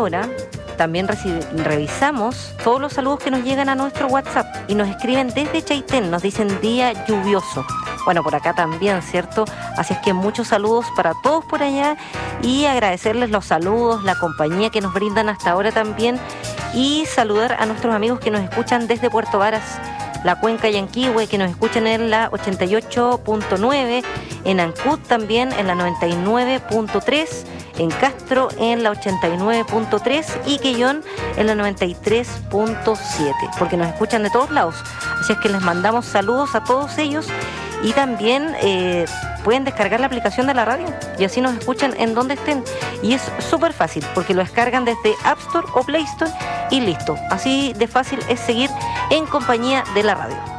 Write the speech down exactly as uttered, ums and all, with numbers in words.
hora también revisamos todos los saludos que nos llegan a nuestro WhatsApp y nos escriben desde Chaitén, nos dicen día lluvioso. Bueno, por acá también, ¿cierto? Así es que muchos saludos para todos por allá y agradecerles los saludos, la compañía que nos brindan hasta ahora también y saludar a nuestros amigos que nos escuchan desde Puerto Varas, la Cuenca Yanquihue, que nos escuchan en la ochenta y ocho punto nueve, en Ancud también en la noventa y nueve punto tres, en Castro en la ochenta y nueve punto tres y Quellón en la noventa y tres punto siete, porque nos escuchan de todos lados. Así es que les mandamos saludos a todos ellos y también eh, pueden descargar la aplicación de la radio y así nos escuchan en donde estén. Y es súper fácil porque lo descargan desde App Store o Play Store y listo. Así de fácil es seguir en compañía de la radio.